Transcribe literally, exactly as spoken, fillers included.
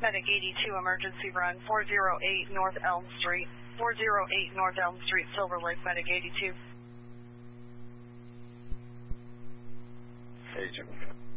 Medic eighty-two, emergency run, four oh eight North Elm Street, four oh eight North Elm Street, Silver Lake, Medic eighty-two. Agent.